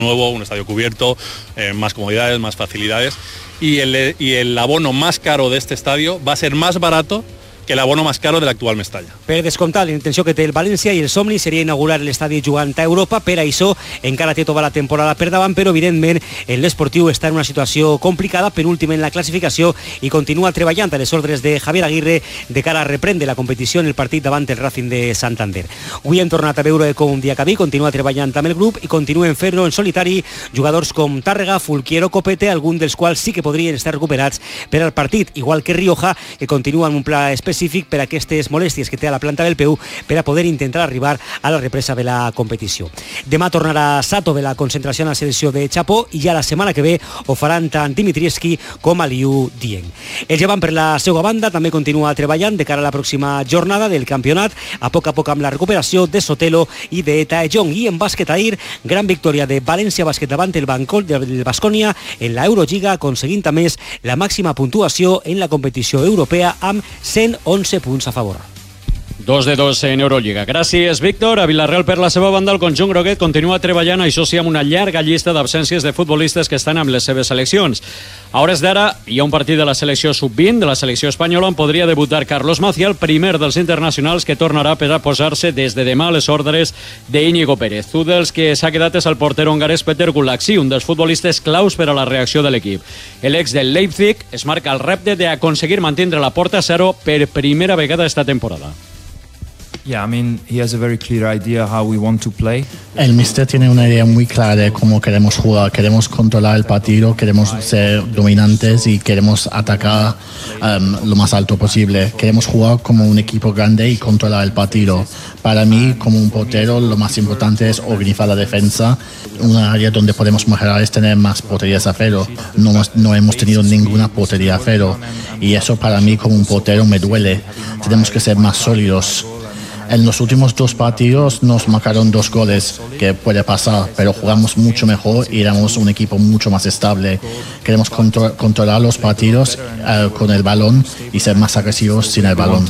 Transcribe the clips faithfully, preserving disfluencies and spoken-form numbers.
nuevo, un estadio cubierto, eh, más comodidades, más facilidades, y el, y el abono más caro de este estadio va a ser más barato que el abono más caro de l'actual Mestalla. Per descomptat, la intenció que té el València i el somni seria inaugurar l'estadi jugant a Europa. Per això encara té tota la temporada per davant, però evidentment l'Esportiu està en una situació complicada, penúltim en la classificació, i continua treballant a les ordres de Javier Aguirre de cara a reprendre la competició en el partit davant el Racing de Santander. Avui hem tornat a veure com Diacabí continua treballant amb el grup i continuen fent-lo en solitari jugadors com Tàrrega, Fulquier o Copete, alguns dels quals sí que podrien estar recuperats per al partit, igual que Rioja, que continua en un pla específic per a aquestes molèsties que té a la planta del peu per a poder intentar arribar a la represa de la competició. Demà tornarà Sato de la concentració en la selecció de Chapó i ja la setmana que ve ho faran tant Dimitrievski com Aliou Dieng. El Llevant, per la seva banda, també continua treballant de cara a la pròxima jornada del campionat, a poc a poc amb la recuperació de Sotelo i de Taejong. I en bàsquet ahir, gran victòria de València Bàsquet davant el Baskonia en la Eurolliga, aconseguint a més la màxima puntuació en la competició europea amb cent onze punts a favor. Dos de dos en Eurolliga. Gràcies, Víctor. A Villarreal, per la seva banda, el conjunt groguet continua treballant, això sí, amb una llarga llista d'absències de futbolistes que estan amb les seves seleccions. A hores d'ara, hi ha un partit de la selecció sub vint, de la selecció espanyola, on podria debutar Carlos Maciel, primer dels internacionals que tornarà per a posar-se des de demà a les ordres d'Íñigo Pérez. Un dels que s'ha quedat és el porter hongarès Peter Gulaxi, un dels futbolistes claus per a la reacció de l'equip. L'ex del Leipzig es marca el repte d'aconseguir mantindre la porta a zero per primera vegada esta temporada. Yeah, I mean, he has a very clear idea how we want to play. El míster tiene una idea muy clara de cómo queremos jugar. Queremos controlar el partido, queremos ser dominantes y queremos atacar um, lo más alto posible. Queremos jugar como un equipo grande y controlar el partido. Para mí, como un portero, lo más importante es organizar la defensa. Una área donde podemos mejorar es tener más porterías a cero. No, no hemos tenido ninguna portería a cero. Y eso para mí, como un portero, me duele. Tenemos que ser más sólidos. En los últimos dos partidos nos marcaron dos goles, que puede pasar, pero jugamos mucho mejor y éramos un equipo mucho más estable. Queremos contro- controlar los partidos uh, con el balón y ser más agresivos sin el balón.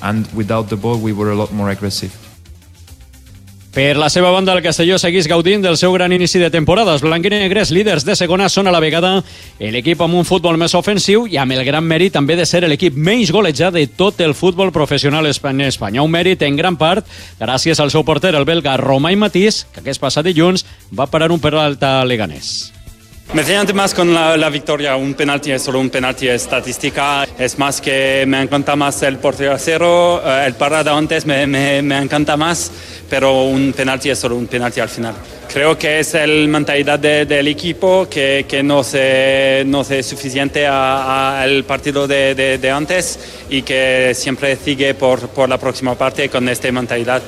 Per la seva banda, el Castelló segueix gaudint del seu gran inici de temporada. Els blanquinegres, líders de segona, són a la vegada l'equip amb un futbol més ofensiu i amb el gran mèrit també de ser l'equip menys golejat de tot el futbol professional en Espanya. Un mèrit en gran part gràcies al seu porter, el belga Romain Matís, que aquest passat dilluns va parar un penalti a Leganés. Me encanta más con la, la victoria. Un penalti es solo un penalti estadística. Es más que me encanta más el portero a cero. El parada antes me, me, me encanta más, pero un penalti es solo un penalti al final. Creo que es la mentalidad de, del equipo que, que no se no es suficiente al partido de, de, de antes y que siempre sigue por, por la próxima parte con esta mentalidad.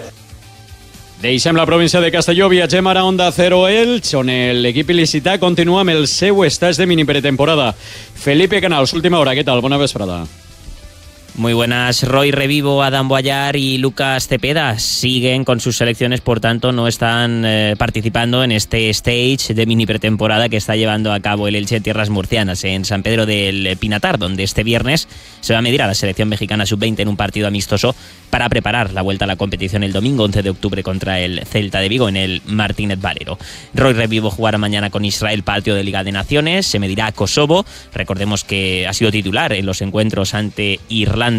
Deixem la província de Castelló, viatgem ara a Onda Cero Elx, on l'equip il·licità continua amb el seu estatge de mini pretemporada. Felipe Canals, última hora, què tal? Bona vesprada. Muy buenas. Roy Revivo, Adam Boyar y Lucas Cepeda siguen con sus selecciones, por tanto no están eh, participando en este stage de mini pretemporada que está llevando a cabo el Elche en tierras murcianas, en San Pedro del Pinatar, donde este viernes se va a medir a la selección mexicana sub veinte en un partido amistoso para preparar la vuelta a la competición el domingo once de octubre contra el Celta de Vigo en el Martínez Valero. Roy Revivo jugará mañana con Israel partido de Liga de Naciones, se medirá a Kosovo, recordemos que ha sido titular en los encuentros ante Irlanda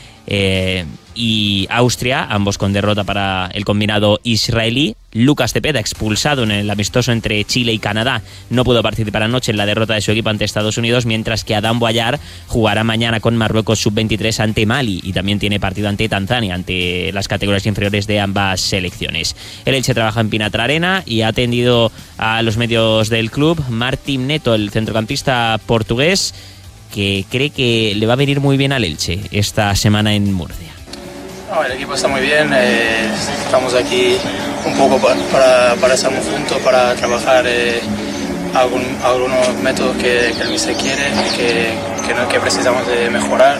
Eh, y Austria, ambos con derrota para el combinado israelí. Lucas Cepeda, expulsado en el amistoso entre Chile y Canadá, no pudo participar anoche en la derrota de su equipo ante Estados Unidos, mientras que Adam Boyar jugará mañana con Marruecos sub veintitrés ante Mali y también tiene partido ante Tanzania, ante las categorías inferiores de ambas selecciones. El Elche trabaja en Pinatra Arena y ha atendido a los medios del club Martín Neto, el centrocampista portugués, que cree que le va a venir muy bien al Elche esta semana en Murcia. No, el equipo está muy bien, eh, estamos aquí un poco para, para, para estar muy juntos, para trabajar eh, algún, algunos métodos que, que el míster quiere, que, que, no, que precisamos de mejorar.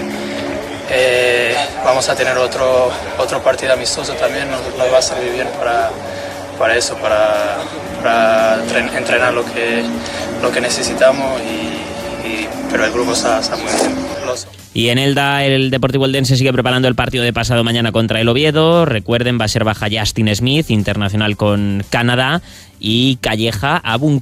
Eh, vamos a tener otro, otro partido amistoso también, nos, nos va a servir bien para, para eso, para, para entrenar lo que, lo que necesitamos, y, y, pero el grupo está, está muy bien. paso. Y en Elda, el Deportivo Eldense sigue preparando el partido de pasado mañana contra el Oviedo. Recuerden, va a ser baja Justin Smith, internacional con Canadá, y Calleja, Abun